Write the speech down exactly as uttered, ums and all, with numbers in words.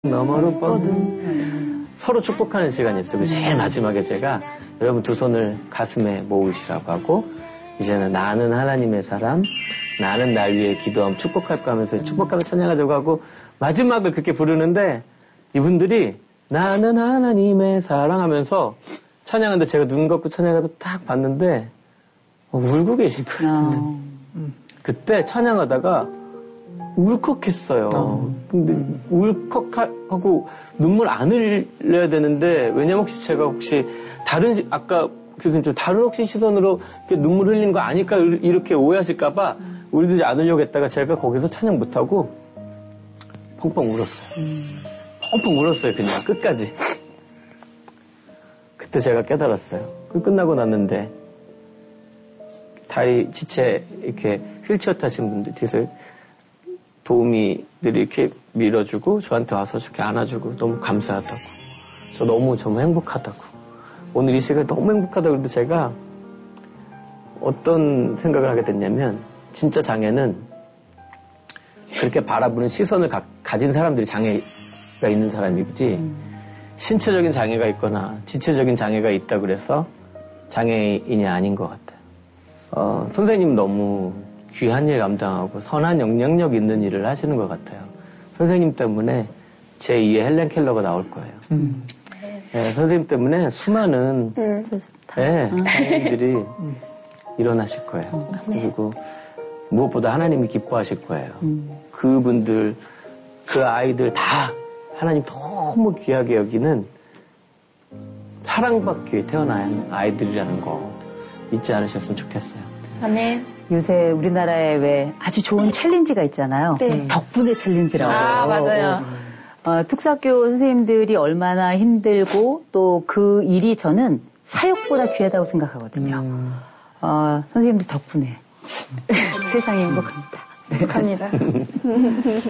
너머로 뻗은 서로 축복하는 시간이 있어요. 그 제일 마지막에 제가 여러분 두 손을 가슴에 모으시라고 하고 이제는 나는 하나님의 사람, 나는 날 위해 기도하면 축복할까 하면서 축복하며 찬양하자고 하고 마지막을 그렇게 부르는데 이분들이 나는 하나님의 사랑하면서 찬양하는데 제가 눈 감고 찬양하다 딱 봤는데 어, 울고 계신 거예요. 어. 그때 찬양하다가 울컥했어요. 어. 근데 울컥하고 눈물 안 흘려야 되는데 왜냐면 혹시 제가 혹시 다른 아까 교수님 좀 다른 혹시 시선으로 이렇게 눈물 흘리는 거 아닐까 이렇게 오해하실까봐 울지 않으려고 했다가 제가 거기서 찬양 못하고 펑펑 울었어요. 음. 펑펑 울었어요. 그냥 끝까지. 그때 제가 깨달았어요. 그 끝나고 났는데 다리 지체 이렇게 휠체어 타신 분들 뒤에서 도우미들이 이렇게 밀어주고 저한테 와서 저렇게 안아주고 너무 감사하다고 저 너무 정말 행복하다고 오늘 이 시간이 너무 행복하다고 그랬는데 제가 어떤 생각을 하게 됐냐면 진짜 장애는 그렇게 바라보는 시선을 가, 가진 사람들이 장애가 있는 사람이지 신체적인 장애가 있거나 지체적인 장애가 있다 그래서 장애인이 아닌 것 같아요. 어, 선생님 너무 귀한 일 감당하고 선한 영향력 있는 일을 하시는 것 같아요. 선생님 때문에 제이의 헬렌 켈러가 나올 거예요. 음. 네, 선생님 때문에 수많은 음. 네, 장애인들이 음. 일어나실 거예요. 음. 그리고 무엇보다 하나님이 기뻐하실 거예요. 음. 그분들, 그 아이들 다 하나님 너무 귀하게 여기는 사랑받기 위해 태어난 아이들이라는 거 잊지 않으셨으면 좋겠어요. 아멘. 요새 우리나라에 왜 아주 좋은 챌린지가 있잖아요. 네. 덕분에 챌린지라고. 아, 맞아요. 어, 특수학교 선생님들이 얼마나 힘들고 또 그 일이 저는 사역보다 귀하다고 생각하거든요. 음. 어, 선생님들 덕분에 세상이 행복합니다. 행복합니다.